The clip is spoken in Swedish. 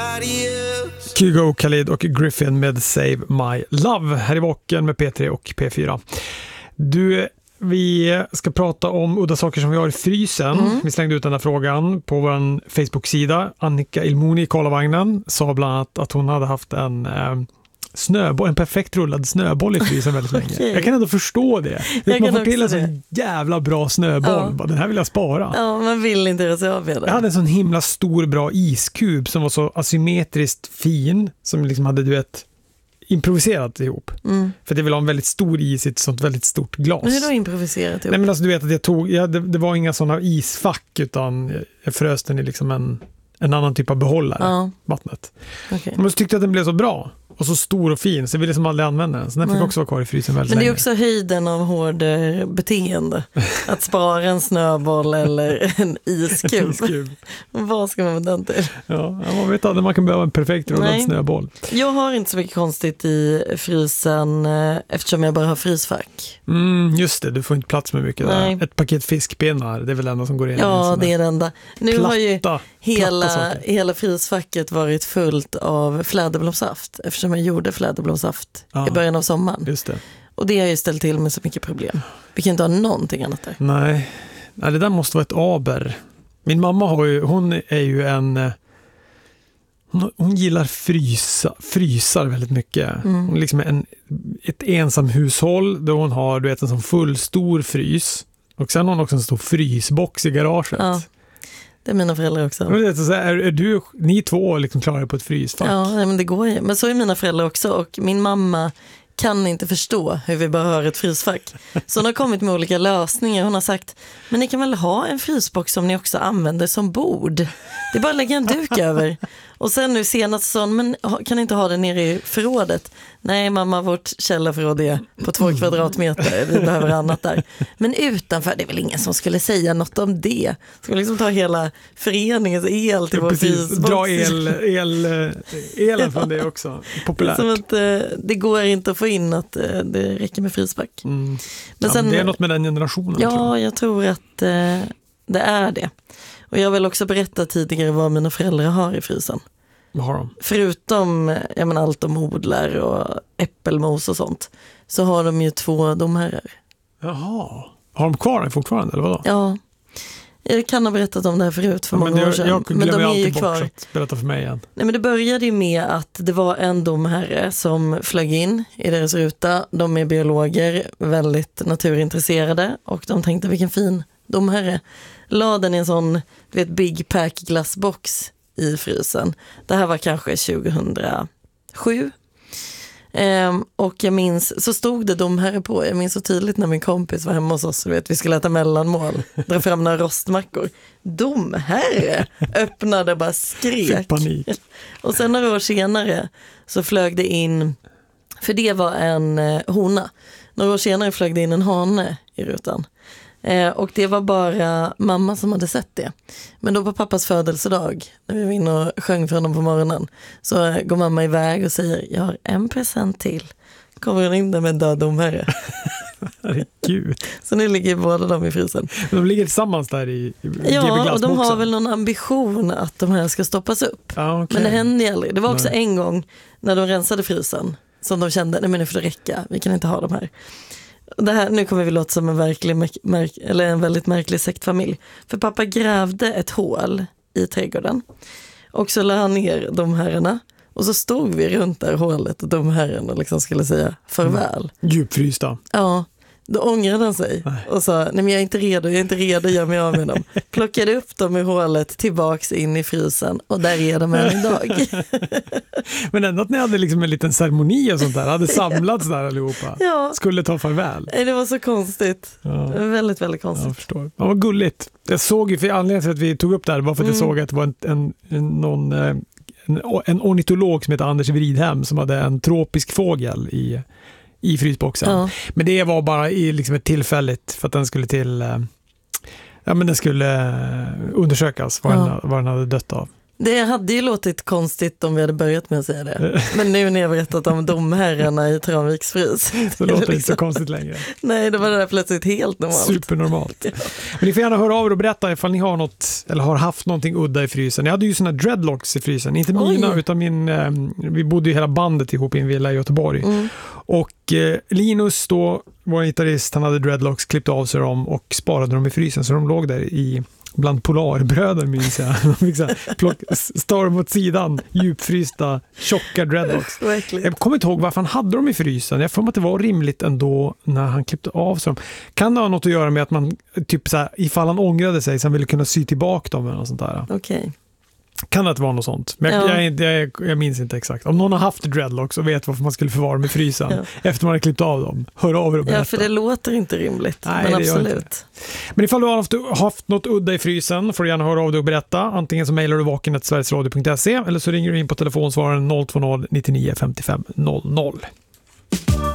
Kygo, Khalid och Griffin med Save My Love här i Vaken med P3 och P4. Du, vi ska prata om udda saker som vi har i frysen. Vi slängde ut den här frågan på vår Facebook-sida. Annika Ilmoni i Karlavagnen sa bland annat att hon hade haft en snöboll, en perfekt rullad snöboll i frysen väldigt länge. Okay. Jag kan ändå förstå det. Man får till en sån jävla bra snöboll. Ja. Den här vill jag spara. Ja, man vill inte göra sig av med det. Jag hade en sån himla stor bra iskub som var så asymmetriskt fin, som liksom hade, du vet, improviserat ihop. För det vill ha en väldigt stor is i ett sånt väldigt stort glas. Men hur då improviserat ihop? Nej, men alltså, du vet att det var inga såna isfack, utan jag frös den i liksom en annan typ av behållare, vattnet. Okay. Men så tyckte jag att den blev så bra och så stor och fin, så jag ville liksom aldrig använda den. Så den fick också vara kvar i frysen väldigt länge. Men det är också höjden av hård beteende. Att spara en snöboll eller en iskub. Vad ska man med den till? Ja, man vet aldrig, man kan behöva en perfekt rullad snöboll. Jag har inte så mycket konstigt i frysen eftersom jag bara har frysfack. Just det, du får inte plats med mycket där. Ett paket fiskpinnar, det är väl enda som går in. Ja, det är det enda. Nu har ju hela frysfacket varit fullt av fläderblomsaft eftersom jag gjorde fläderblomsaft i början av sommaren. Just det. Och det har ju ställt till med så mycket problem. Vi kan inte ha någonting annat där. Nej, det där måste vara ett aber. Min mamma hon är ju hon gillar frysar väldigt mycket. Hon är liksom ett ensamhushåll där hon har, du vet, en sån full stor frys. Och sen har hon också en stor frysbox i garaget. Ja. Det är mina föräldrar också. Ni två liksom klarar på ett frysfack? Ja, men det går ju. Men så är mina föräldrar också. Och min mamma kan inte förstå hur vi bara har ett frysfack. Så hon har kommit med olika lösningar. Hon har sagt, men ni kan väl ha en frysbox som ni också använder som bord. Det är bara att lägga en duk över. Och sen nu senast sa hon, men kan ni inte ha det nere i förrådet? Nej mamma, vårt källarförråd är på 2 kvadratmeter. Vi behöver annat där. Men utanför, det är väl ingen som skulle säga något om det. Ska liksom ta hela föreningens el till vår frysbox. Dra elen från det också. Populärt. Som att det går inte att få in att det räcker med frysback. Men sen, det är något med den generationen. Ja, jag tror att det är det. Och jag vill också berätta tidigare vad mina föräldrar har i frysen. Vad har de? Förutom allt de odlar och äppelmos och sånt, så har de ju 2 domherrar. Jaha. Har de kvar den fortfarande eller vadå? Ja. Jag kan ha berättat om det här förut för många år sedan. Men de är ju kvar. Berätta för mig igen. Nej, men det började ju med att det var en domherre som flög in i deras ruta. De är biologer, väldigt naturintresserade, och de tänkte vilken fin domherre. La den i en sån, du vet, Big Pack glassbox i frysen. Det här var kanske 2007. Och jag minns, så stod det domherre på. Jag minns så tydligt när min kompis var hemma hos oss, vi skulle äta mellanmål, dra fram några rostmackor. Domherre öppnade och bara skrek. Fick panik. Och sen några år senare så flög det in, för det var en hona. Några år senare flög det in en hane i rutan. Och det var bara mamma som hade sett det. Men då på pappas födelsedag, när vi var inne och sjöng för honom på morgonen, så går mamma iväg och säger, jag har en present till. Kommer hon in där med en död domherre. Herregud. Så nu ligger båda de i frysen. De ligger tillsammans där i ja, och de har väl någon ambition att de här ska stoppas upp. Ah, okay. Men det hände ju aldrig. Det var också en gång när de rensade frysen som de kände, nej men nu får det räcka, vi kan inte ha de här. Det här, nu kommer vi låta som en väldigt märklig sektfamilj. För pappa grävde ett hål i trädgården. Och så la han ner de herrarna. Och så stod vi runt där hålet och de herrarna liksom skulle säga farväl. Djupfrysta. Ja, då ångrade han sig och sa, nej men jag är inte redo, gör mig av med dem. Plockade upp dem i hålet tillbaks in i frysen och där är de än idag. Men ändå att ni hade liksom en liten ceremoni och sånt där, hade samlats där allihopa. Ja. Skulle ta farväl. Nej, det var så konstigt. Ja. Väldigt, väldigt konstigt. Jag förstår. Ja, vad gulligt. Jag såg ju, för anledningen till att vi tog upp det här var för att jag såg att det var en ornitolog som heter Anders Vridhem som hade en tropisk fågel i frysboxen. Ja. Men det var bara liksom ett tillfälligt för att den skulle den skulle undersökas vad den hade dött av. Det hade ju låtit konstigt om vi hade börjat med att säga det. Men nu när jag berättat om domherrarna i Tranviks frys. Så låter det inte så konstigt längre. Nej, det var det där plötsligt helt normalt. Supernormalt. Men ni får gärna höra av er och berätta ifall ni har något eller har haft någonting udda i frysen. Jag hade ju såna dreadlocks i frysen. Inte mina utan vi bodde ju hela bandet ihop i en villa i Göteborg. Och Linus då, vår gitarrist, han hade dreadlocks, klippte av sig dem och sparade dem i frysen så de låg där bland polarbröden minns jag. Storm åt sidan, djupfrysta, tjocka dreadlocks. Jag kommer inte ihåg varför han hade dem i frysen. Jag får att det var rimligt ändå när han klippte av sig dem. Kan det ha något att göra med att man typ så här, ifall han ångrade sig så han ville kunna sy tillbaka dem eller något sånt där? Okej. Kan det vara något sånt? Men jag minns inte exakt. Om någon har haft dreadlocks och vet varför man skulle förvara dem i frysen efter man har klippt av dem, hör av er och berätta. Ja, för det låter inte rimligt. Nej, men absolut. Men ifall du har haft något udda i frysen får du gärna höra av dig och berätta. Antingen så mejlar du vaken@sverigesradio.se eller så ringer du in på telefonsvararen 020 99 55 00.